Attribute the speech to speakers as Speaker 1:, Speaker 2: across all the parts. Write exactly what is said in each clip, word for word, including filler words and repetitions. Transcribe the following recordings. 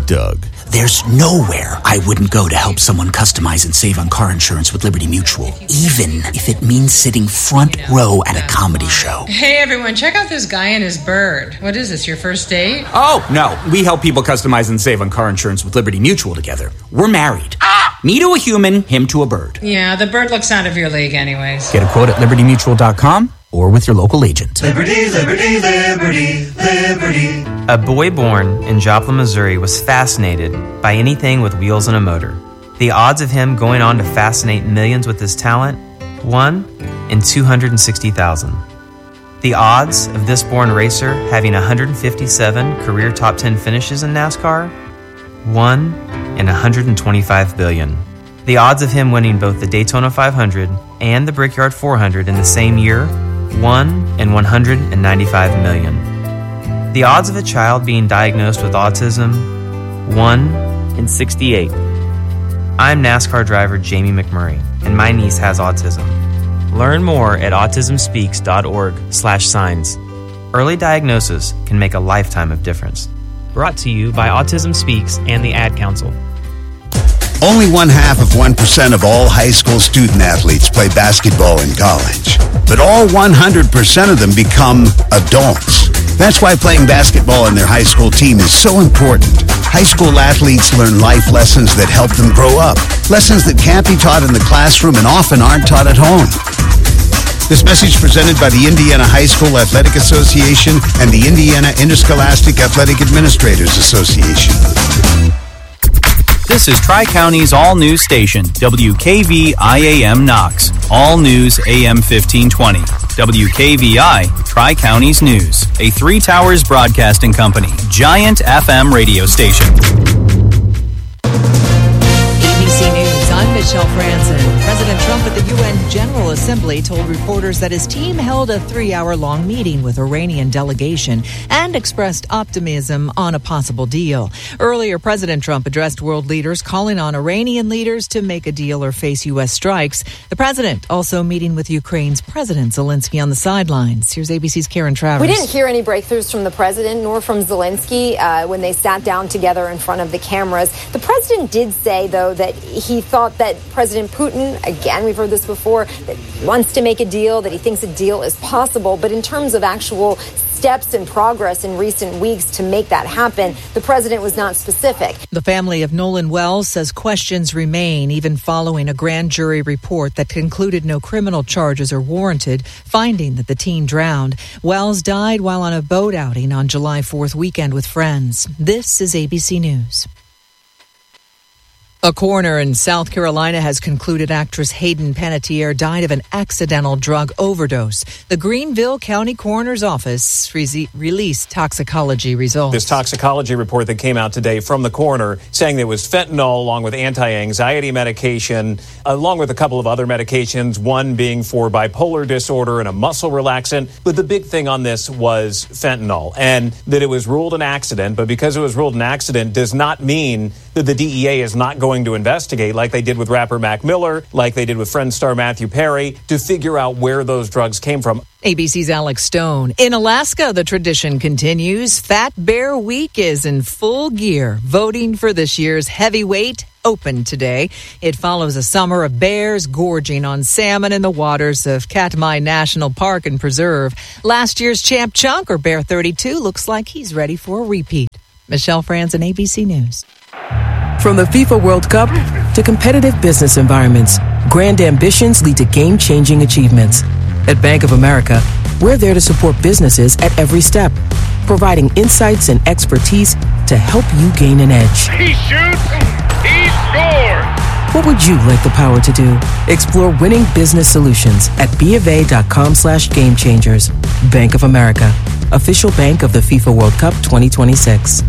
Speaker 1: Doug.
Speaker 2: There's nowhere I wouldn't go to help someone customize and save on car insurance with Liberty Mutual, even if it means sitting front row at a comedy show.
Speaker 3: Hey, everyone, check out this guy and his bird. What is this, your first date?
Speaker 2: Oh, no. We help people customize and save on car insurance with Liberty Mutual together. We're married. Me to a human, him to a bird.
Speaker 3: Yeah, the bird looks out of your league anyways.
Speaker 2: Get a quote at liberty mutual dot com or with your local agent.
Speaker 4: Liberty, liberty, liberty, liberty.
Speaker 5: A boy born in Joplin, Missouri was fascinated by anything with wheels and a motor. The odds of him going on to fascinate millions with his talent? one in two hundred sixty thousand. The odds of this born racer having one hundred fifty-seven career top ten finishes in NASCAR? one in one hundred twenty-five billion. The odds of him winning both the Daytona five hundred and the Brickyard four hundred in the same year? one in one hundred ninety-five million. The odds of a child being diagnosed with autism? one in sixty-eight. I'm NASCAR driver Jamie McMurray, and my niece has autism. Learn more at autism speaks dot org slash signs. Early diagnosis can make a lifetime of difference. Brought to you by Autism Speaks and the Ad Council.
Speaker 6: Only one half of one percent of all high school student athletes play basketball in college. But all one hundred percent of them become adults. That's why playing basketball on their high school team is so important. High school athletes learn life lessons that help them grow up. Lessons that can't be taught in the classroom and often aren't taught at home. This message presented by the Indiana High School Athletic Association and the Indiana Interscholastic Athletic Administrators Association.
Speaker 7: This is Tri-County's all-news station, W K V I A M Knox. All News A M fifteen twenty. W K V I, Tri-County's News. A Three Towers Broadcasting Company, giant F M radio station.
Speaker 8: A B C News, I'm Michelle Franzen. President Trump at the U N General Assembly told reporters that his team held a three-hour-long meeting with Iranian delegation and expressed optimism on a possible deal. Earlier, President Trump addressed world leaders, calling on Iranian leaders to make a deal or face U S strikes. The president also meeting with Ukraine's President Zelensky on the sidelines. Here's A B C's Karen Travers.
Speaker 9: We didn't hear any breakthroughs from the president nor from Zelensky uh, when they sat down together in front of the cameras. The president did say, though, that he thought that President Putin, again, we've heard this before, that he wants to make a deal, that he thinks a deal is possible. But in terms of actual steps and progress in recent weeks to make that happen, the president was not specific.
Speaker 8: The family of Nolan Wells says questions remain even following a grand jury report that concluded no criminal charges are warranted, finding that the teen drowned. Wells died while on a boat outing on July fourth weekend with friends. This is A B C News. A coroner in South Carolina has concluded actress Hayden Panettiere died of an accidental drug overdose. The Greenville County Coroner's Office re- released toxicology results.
Speaker 10: This toxicology report that came out today from the coroner saying that it was fentanyl along with anti-anxiety medication, along with a couple of other medications, one being for bipolar disorder and a muscle relaxant. But the big thing on this was fentanyl, and that it was ruled an accident. But because it was ruled an accident does not mean that the D E A is not going to investigate, like they did with rapper Mac Miller, like they did with Friends star Matthew Perry, to figure out where those drugs came from.
Speaker 8: A B C's Alex Stone. In Alaska, the tradition continues. Fat Bear Week is in full gear. Voting for this year's heavyweight opened today. It follows a summer of bears gorging on salmon in the waters of Katmai National Park and Preserve. Last year's champ Chunk, or Bear thirty-two, looks like he's ready for a repeat. Michelle Franzen, A B C News.
Speaker 11: From the FIFA World Cup to competitive business environments, grand ambitions lead to game-changing achievements. At Bank of America, we're there to support businesses at every step, providing insights and expertise to help you gain an edge.
Speaker 12: He shoots, he scores!
Speaker 11: What would you like the power to do? Explore winning business solutions at BofA.com slash game changers. Bank of America, official bank of the FIFA World Cup twenty twenty-six.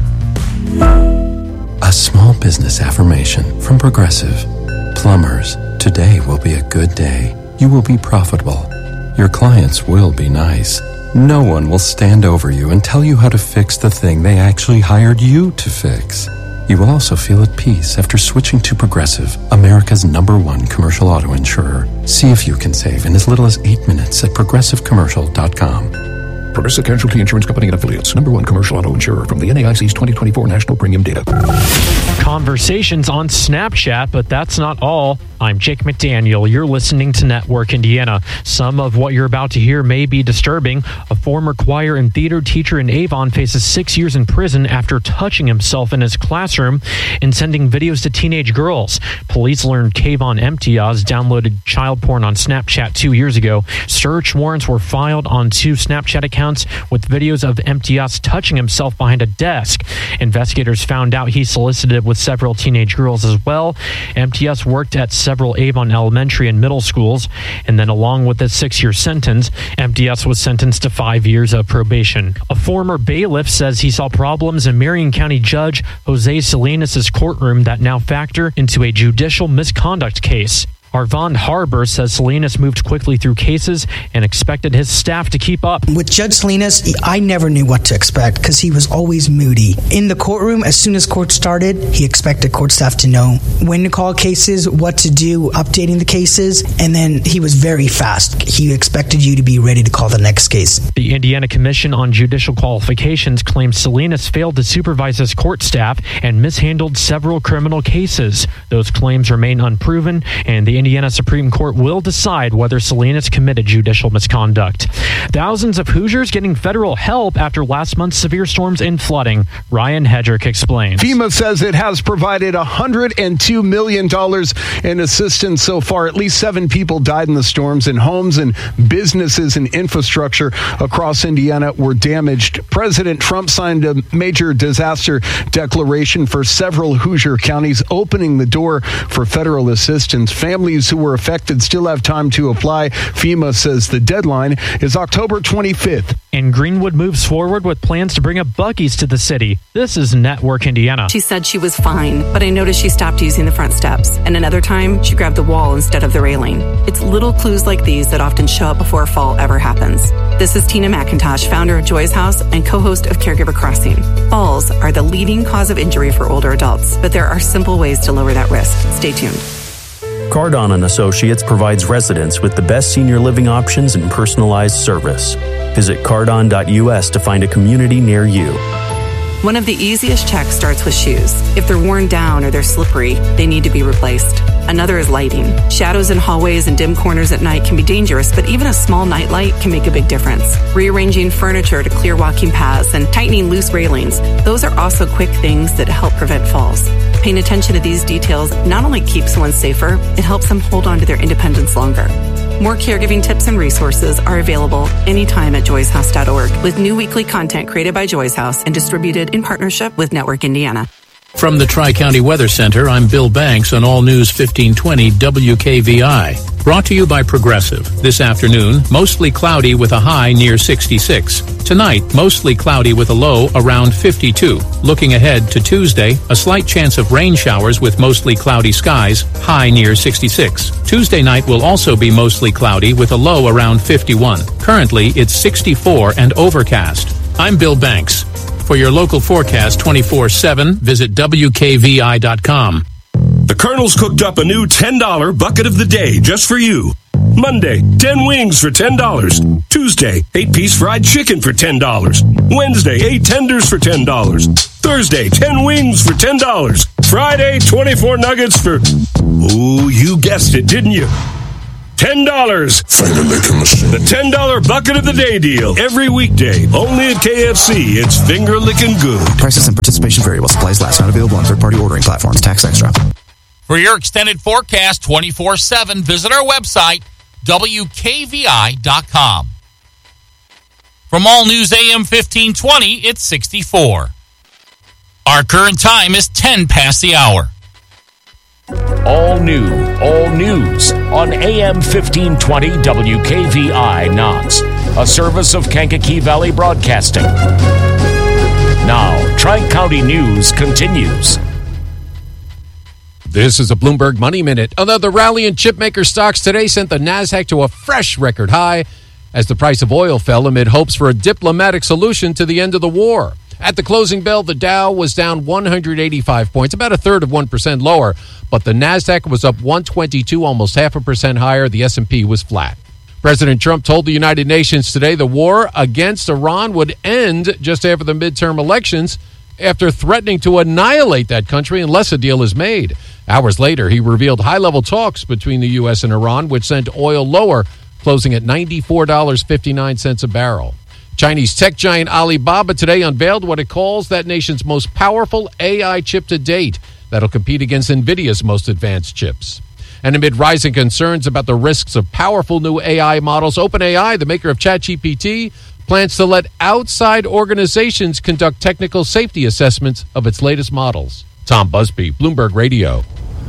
Speaker 13: A small business affirmation from Progressive. Plumbers, today will be a good day. You will be profitable. Your clients will be nice. No one will stand over you and tell you how to fix the thing they actually hired you to fix. You will also feel at peace after switching to Progressive, America's number one commercial auto insurer. See if you can save in as little as eight minutes at progressive commercial dot com.
Speaker 1: Progressive Casualty Insurance Company and Affiliates. Number one commercial auto insurer from the N A I C's twenty twenty-four National Premium Data.
Speaker 14: Conversations on Snapchat, but that's not all. I'm Jake McDaniel. You're listening to Network Indiana. Some of what you're about to hear may be disturbing. A former choir and theater teacher in Avon faces six years in prison after touching himself in his classroom and sending videos to teenage girls. Police learned Kayvon Imtiaz downloaded child porn on Snapchat two years ago. Search warrants were filed on two Snapchat accounts with videos of Imtiaz touching himself behind a desk. Investigators found out he solicited with several teenage girls as well. Imtiaz worked at several Avon elementary and middle schools, and then along with a six-year sentence, Imtiaz was sentenced to five years of probation. A former bailiff says he saw problems in Marion County Judge Jose Salinas' courtroom that now factor into a judicial misconduct case. Arvand Harbor says Salinas moved quickly through cases and expected his staff to keep up.
Speaker 15: With Judge Salinas, I never knew what to expect because he was always moody. In the courtroom, as soon as court started, he expected court staff to know when to call cases, what to do, updating the cases, and then he was very fast. He expected you to be ready to call the next case.
Speaker 14: The Indiana Commission on Judicial Qualifications claims Salinas failed to supervise his court staff and mishandled several criminal cases. Those claims remain unproven, and the Indiana Supreme Court will decide whether Salinas committed judicial misconduct. Thousands of Hoosiers getting federal help after last month's severe storms and flooding. Ryan Hedrick explains.
Speaker 16: FEMA says it has provided one hundred two million dollars in assistance so far. At least seven people died in the storms, and homes and businesses and infrastructure across Indiana were damaged. President Trump signed a major disaster declaration for several Hoosier counties, opening the door for federal assistance. Families who were affected still have time to apply. FEMA says the deadline is October twenty-fifth.
Speaker 14: And Greenwood moves forward with plans to bring up Buc-ee's to the city. This is Network Indiana.
Speaker 17: She said she was fine, but I noticed she stopped using the front steps. And another time, she grabbed the wall instead of the railing. It's little clues like these that often show up before a fall ever happens. This is Tina McIntosh, founder of Joy's House and co-host of Caregiver Crossing. Falls are the leading cause of injury for older adults, but there are simple ways to lower that risk. Stay tuned.
Speaker 7: Cardon and Associates provides residents with the best senior living options and personalized service. Visit cardon dot U S to find a community near you.
Speaker 17: One of the easiest checks starts with shoes. If they're worn down or they're slippery, they need to be replaced. Another is lighting. Shadows in hallways and dim corners at night can be dangerous, but even a small nightlight can make a big difference. Rearranging furniture to clear walking paths and tightening loose railings, those are also quick things that help prevent falls. Paying attention to these details not only keeps someone safer, it helps them hold on to their independence longer. More caregiving tips and resources are available anytime at joys house dot org, with new weekly content created by Joy's House and distributed in partnership with Network Indiana.
Speaker 18: From the Tri-County Weather Center, I'm Bill Banks on All News fifteen twenty W K V I. Brought to you by Progressive. This afternoon, mostly cloudy with a high near sixty-six. Tonight, mostly cloudy with a low around fifty-two. Looking ahead to Tuesday, a slight chance of rain showers with mostly cloudy skies, high near sixty-six. Tuesday night will also be mostly cloudy with a low around fifty-one. Currently, it's sixty-four and overcast. I'm Bill Banks. For your local forecast twenty-four seven, visit W K V I dot com.
Speaker 19: The Colonel's cooked up a new ten dollar bucket of the day just for you. Monday, ten wings for ten dollars. Tuesday, eight-piece fried chicken for ten dollars. Wednesday, eight tenders for ten dollars. Thursday, ten wings for ten dollars. Friday, twenty-four nuggets for... Ooh, you guessed it, didn't you? ten dollars.
Speaker 20: Finger licking machine.
Speaker 19: The ten dollar bucket of the day deal. Every weekday. Only at K F C. It's finger licking good.
Speaker 21: Prices and participation vary while supplies last. Not available on third-party ordering platforms. Tax extra.
Speaker 22: For your extended forecast twenty-four seven, visit our website, W K V I dot com. From All News A M fifteen twenty, it's sixty-four. Our current time is ten past the hour.
Speaker 23: All new, all news on A M fifteen twenty W K V I Knox, a service of Kankakee Valley Broadcasting. Now, Tri-County News continues.
Speaker 24: This is a Bloomberg Money Minute. Another rally in chipmaker stocks today sent the NASDAQ to a fresh record high as the price of oil fell amid hopes for a diplomatic solution to the end of the war. At the closing bell, the Dow was down one hundred eighty-five points, about a third of one percent lower, but the NASDAQ was up one twenty-two, almost half a percent higher. The S and P was flat. President Trump told the United Nations today the war against Iran would end just after the midterm elections, after threatening to annihilate that country unless a deal is made. Hours later, he revealed high-level talks between the U S and Iran, which sent oil lower, closing at ninety-four dollars and fifty-nine cents a barrel. Chinese tech giant Alibaba today unveiled what it calls that nation's most powerful A I chip to date that'll compete against NVIDIA's most advanced chips. And amid rising concerns about the risks of powerful new A I models, OpenAI, the maker of ChatGPT, plans to let outside organizations conduct technical safety assessments of its latest models. Tom Busby, Bloomberg Radio.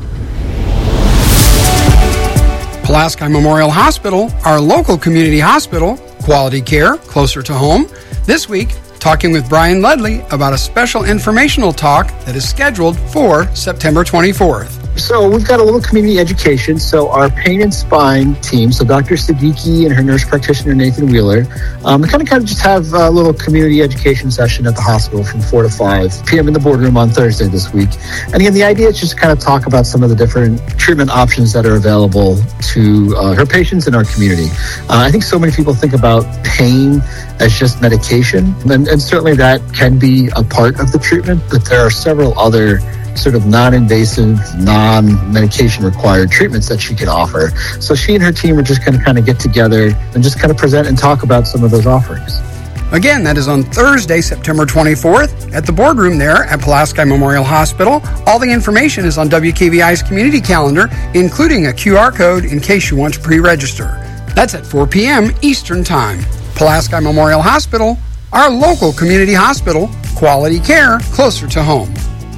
Speaker 2: Pulaski Memorial Hospital, our local community hospital, quality care closer to home. This week, talking with Brian Ludley about a special informational talk that is scheduled for September twenty-fourth.
Speaker 3: So we've got a little community education. So our pain and spine team, so Doctor Siddiqui and her nurse practitioner, Nathan Wheeler, um, we kind of kind of just have a little community education session at the hospital from four to five p.m. in the boardroom on Thursday this week. And again, the idea is just to kind of talk about some of the different treatment options that are available to uh, her patients in our community. Uh, I think so many people think about pain as just medication, and, and certainly that can be a part of the treatment, but there are several other sort of non-invasive, non-medication required treatments that she could offer. So she and her team are just going to kind of get together and just kind of present and talk about some of those offerings.
Speaker 2: Again, that is on Thursday, September twenty-fourth at the boardroom there at Pulaski Memorial Hospital. All the information is on W K V I's community calendar, including a Q R code in case you want to pre-register. That's at four p.m. Eastern Time. Pulaski Memorial Hospital, our local community hospital, quality care closer to home.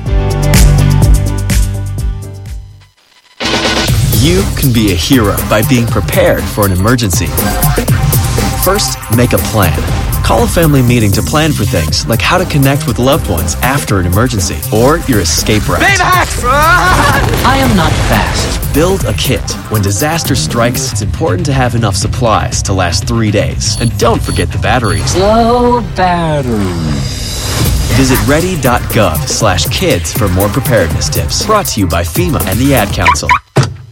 Speaker 4: You can be a hero by being prepared for an emergency. First, make a plan. Call a family meeting to plan for things like how to connect with loved ones after an emergency or your escape route.
Speaker 20: I am not fast.
Speaker 4: Build a kit. When disaster strikes, it's important to have enough supplies to last three days. And don't forget the batteries.
Speaker 20: Low battery.
Speaker 4: Visit ready dot gov slash kids for more preparedness tips. Brought to you by FEMA and the Ad Council.